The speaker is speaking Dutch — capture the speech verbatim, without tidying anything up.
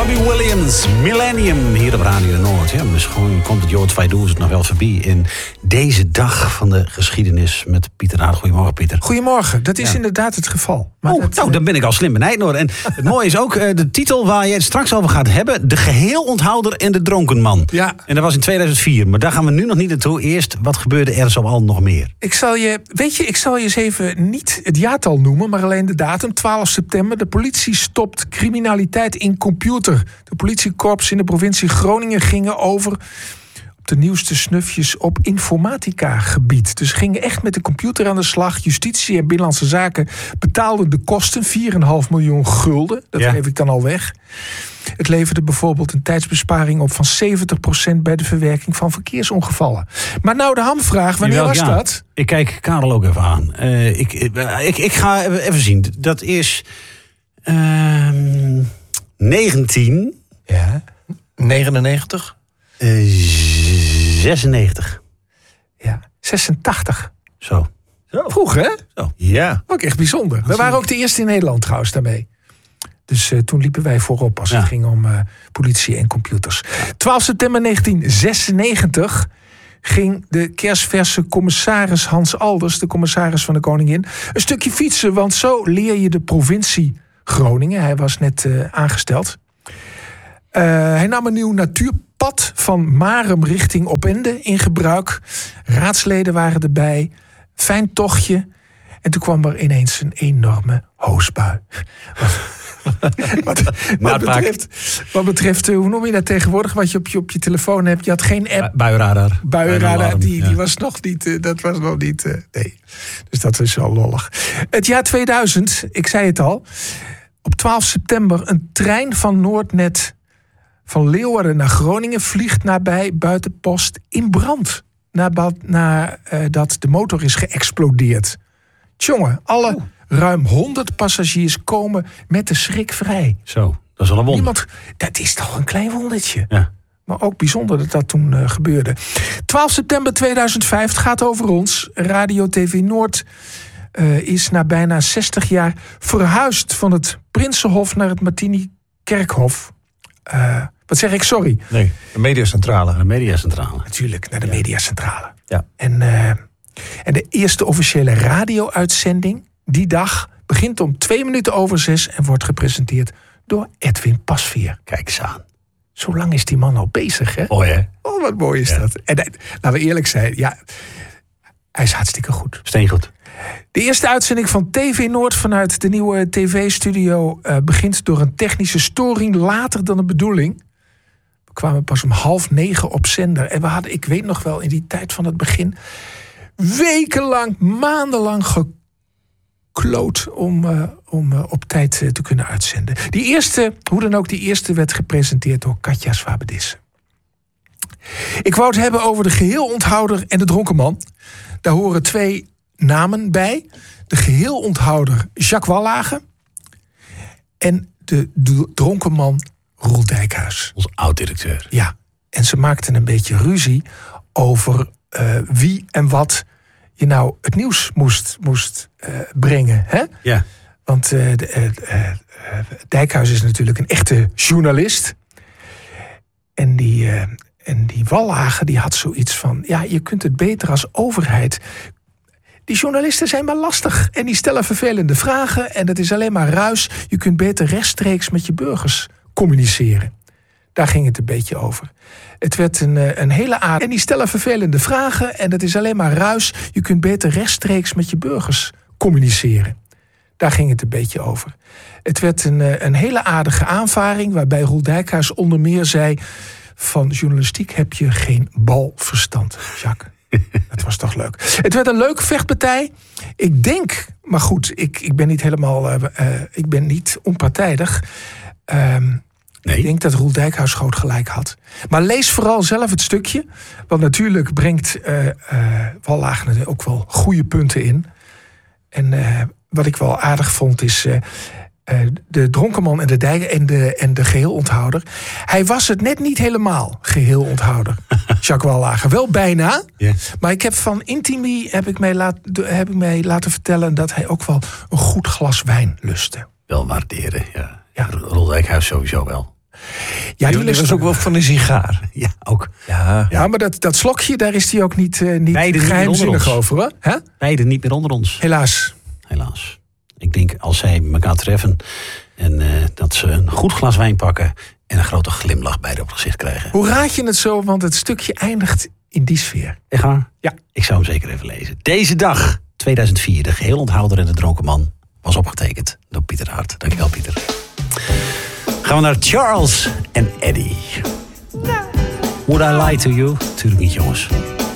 Robbie Williams, Millennium, hier op Radio Noord. Ja, misschien komt het jaar tweeduizend nog wel voorbij in deze dag van de geschiedenis met Pieter Aert. Goedemorgen, Pieter. Goedemorgen, dat is ja. inderdaad het geval. Maar oh, dat, nou, dan ben ik al slim benijd, hoor. En het mooie is ook uh, de titel waar je het straks over gaat hebben. De geheelonthouder en de dronkenman. Ja. En dat was in tweeduizend vier, maar daar gaan we nu nog niet naartoe. Eerst, wat gebeurde er zo al nog meer? Ik zal je, weet je, ik zal je eens even niet het jaartal noemen, maar alleen de datum. twaalf september. De politie stopt criminaliteit in computer. De politiekorps in de provincie Groningen gingen over op de nieuwste snufjes op informatica-gebied. Dus gingen echt met de computer aan de slag. Justitie en Binnenlandse Zaken betaalden de kosten, vier komma vijf miljoen gulden. Dat ja. geef ik dan al weg. Het leverde bijvoorbeeld een tijdsbesparing op van zeventig procent bij de verwerking van verkeersongevallen. Maar nou de hamvraag, wanneer was ja. dat? Ik kijk Karel ook even aan. Uh, ik, ik, ik ga even zien. Dat is uh, negentien... Ja. negenennegentig? Uh, zesennegentig. Ja, zesentachtig. Zo. Zo. Vroeg, hè? Zo. Ja. Ook echt bijzonder. We waren ook de eerste in Nederland trouwens daarmee. Dus uh, toen liepen wij voorop als ja. het ging om uh, politie en computers. twaalf september negentien zesennegentig ging de kersverse commissaris Hans Alders, de commissaris van de Koningin, een stukje fietsen. Want zo leer je de provincie Groningen. Hij was net uh, aangesteld. Uh, hij nam een nieuw natuurpad van Marum richting Opende in gebruik. Raadsleden waren erbij. Fijn tochtje. En toen kwam er ineens een enorme hoosbui. Wat, wat, betreft, wat betreft, hoe noem je dat tegenwoordig, wat je op je, op je telefoon hebt? Je had geen app. Buienradar. Buienradar, die, die was nog niet, dat was nog niet, nee. Dus dat is wel lollig. Het jaar tweeduizend, ik zei het al. Op twaalf september een trein van Noordnet van Leeuwarden naar Groningen vliegt nabij buitenpost in brand. Nadat na, uh, dat de motor is geëxplodeerd. Tjonge, alle Oeh. ruim honderd passagiers komen met de schrik vrij. Zo, dat is wel een wonder. Niemand, dat is toch een klein wondertje. Ja. Maar ook bijzonder dat dat toen uh, gebeurde. twaalf september tweeduizend vijf, het gaat over ons. Radio T V Noord uh, is na bijna zestig jaar verhuisd van het Prinsenhof naar het Martini-kerkhof. Uh, wat zeg ik? Sorry. Nee, de mediacentrale. De mediacentrale. Natuurlijk, naar de ja. mediacentrale. Ja. En, uh, en de eerste officiële radio-uitzending die dag begint om twee minuten over zes en wordt gepresenteerd door Edwin Pasveer. Kijk eens aan. Zo lang is die man al bezig, hè? Mooi, hè? Oh, wat mooi is ja. dat. En uh, laten we eerlijk zijn, ja, hij is hartstikke goed. Steengoed. De eerste uitzending van T V Noord vanuit de nieuwe tv-studio uh, begint door een technische storing later dan de bedoeling. We kwamen pas om half negen op zender. En we hadden, ik weet nog wel, in die tijd van het begin wekenlang, maandenlang gekloot om, uh, om uh, op tijd uh, te kunnen uitzenden. Die eerste, hoe dan ook, die eerste werd gepresenteerd door Katja Swabedisse. Ik wou het hebben over de geheelonthouder en de dronkenman. Daar horen twee namen bij. De geheelonthouder Jacques Wallage en de d- dronkenman Roel Dijkhuis. Onze oud-directeur. Ja, en ze maakten een beetje ruzie over uh, wie en wat je nou het nieuws moest, moest uh, brengen. Hè? Ja. Want uh, de, uh, uh, Dijkhuis is natuurlijk een echte journalist. En die, uh, en die Wallage die had zoiets van, ja, je kunt het beter als overheid. Die journalisten zijn maar lastig en die stellen vervelende vragen en het is alleen maar ruis. Je kunt beter rechtstreeks met je burgers communiceren. Daar ging het een beetje over. Het werd een, een hele aardige. En die stellen vervelende vragen en het is alleen maar ruis. Je kunt beter rechtstreeks met je burgers communiceren. Daar ging het een beetje over. Het werd een, een hele aardige aanvaring waarbij Roel Dijkhuis onder meer zei: van journalistiek heb je geen balverstand, Jacques. Dat was toch leuk. Het werd een leuke vechtpartij. Ik denk, maar goed, ik, ik ben niet helemaal, uh, uh, ik ben niet onpartijdig. Um, nee. Ik denk dat Roel Dijkhuis groot gelijk had. Maar lees vooral zelf het stukje. Want natuurlijk brengt uh, uh, Wallage ook wel goede punten in. En uh, wat ik wel aardig vond is Uh, Uh, de dronkenman en de, dijk, en, de, en de geheelonthouder. Hij was het net niet helemaal, geheelonthouder. Jacques Wallage. Wel bijna. Yeah. Maar ik heb van Intimi heb ik, mij laat, heb ik mij laten vertellen dat hij ook wel een goed glas wijn lustte. Wel waarderen, ja. ja. Roel Dijkhuis sowieso wel. Ja, die Die lust was ook wel van een sigaar. Ja, ook. Ja. Ja, maar dat, dat slokje, daar is hij ook niet, uh, niet Beide niet geheimzinnig onder ons. over, hoor. Hè? Beide niet meer onder ons. Helaas. Helaas. Ik denk als zij elkaar treffen en uh, dat ze een goed glas wijn pakken en een grote glimlach beide op het gezicht krijgen. Hoe raad je het zo? Want het stukje eindigt in die sfeer. Echt waar? Ja. Ik zou hem zeker even lezen. Deze dag, tweeduizend vier, de geheel onthouder en de dronken man, was opgetekend door Pieter Hart. Dankjewel, Pieter. Gaan we naar Charles en Eddie. Would I lie to you? Tuurlijk niet, jongens.